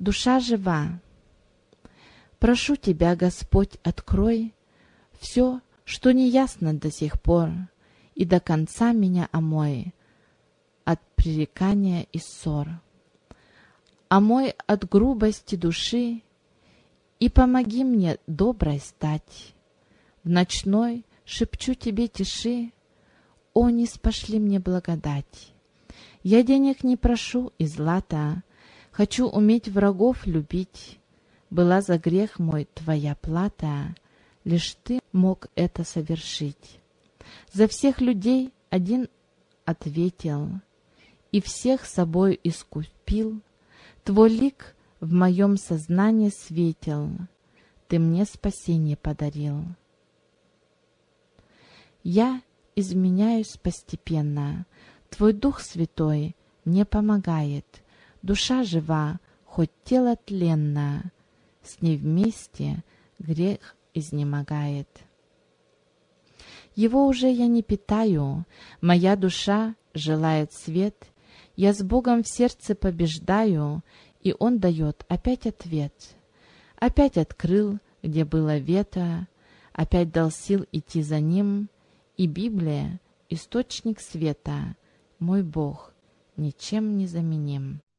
душа жива. Прошу Тебя, Господь, открой все, что неясно до сих пор, и до конца меня омой от пререкания и ссор. Омой от грубости души и помоги мне доброй стать. В ночной шепчу Тебе тиши: о, ниспошли мне благодать. Я денег не прошу и злата, хочу уметь врагов любить. Была за грех мой Твоя плата, лишь Ты мог это совершить. За всех людей один ответил, и всех собой искупил. Твой лик в моем сознании светил, Ты мне спасение подарил. Я изменяюсь постепенно, Твой Дух Святой мне помогает. Душа жива, хоть тело тленно, с ней вместе грех изнемогает. Его уже я не питаю, моя душа желает свет. Я с Богом в сердце побеждаю, и Он дает опять ответ. Опять открыл, где было вето, опять дал сил идти за Ним, и Библия — источник света, мой Бог, ничем не заменим.